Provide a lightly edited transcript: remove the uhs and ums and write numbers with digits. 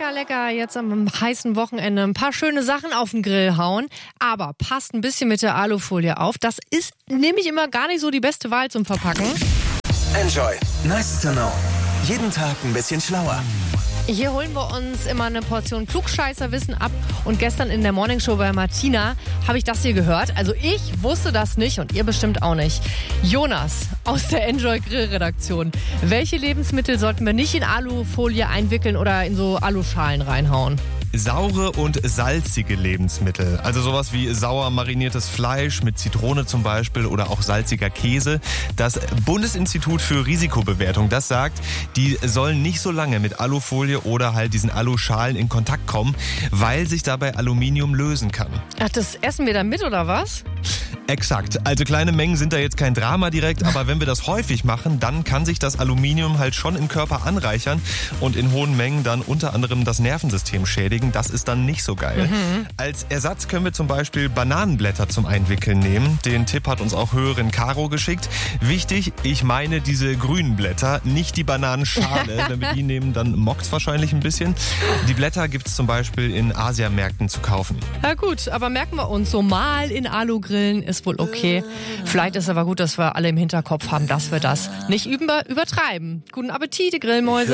lecker, jetzt am heißen Wochenende ein paar schöne Sachen auf den Grill hauen. Aber passt ein bisschen mit der Alufolie auf. Das ist nämlich immer gar nicht so die beste Wahl zum Verpacken. Enjoy. Nice to know. Jeden Tag ein bisschen schlauer. Hier holen wir uns immer eine Portion Klugscheißerwissen ab. Und gestern in der Morningshow bei Martina habe ich das hier gehört. Also ich wusste das nicht und ihr bestimmt auch nicht. Jonas aus der Enjoy Grill Redaktion. Welche Lebensmittel sollten wir nicht in Alufolie einwickeln oder in so Aluschalen reinhauen? Saure und salzige Lebensmittel, also sowas wie sauer mariniertes Fleisch mit Zitrone zum Beispiel oder auch salziger Käse. Das Bundesinstitut für Risikobewertung, das sagt, die sollen nicht so lange mit Alufolie oder halt diesen Aluschalen in Kontakt kommen, weil sich dabei Aluminium lösen kann. Ach, das essen wir dann mit oder was? Exakt. Also kleine Mengen sind da jetzt kein Drama direkt, aber wenn wir das häufig machen, dann kann sich das Aluminium halt schon im Körper anreichern und in hohen Mengen dann unter anderem das Nervensystem schädigen. Das ist dann nicht so geil. Als Ersatz können wir zum Beispiel Bananenblätter zum Einwickeln nehmen. Den Tipp hat uns auch Hörerin Caro geschickt. Wichtig, ich meine diese grünen Blätter, nicht die Bananenschale. Wenn wir die nehmen, dann mockt's wahrscheinlich ein bisschen. Die Blätter gibt's zum Beispiel in Asiamärkten zu kaufen. Ja gut, aber merken wir uns, so mal in Alugrillen ist wohl okay. Vielleicht ist aber gut, dass wir alle im Hinterkopf haben, dass wir das nicht übertreiben. Guten Appetit, die Grillmäuse.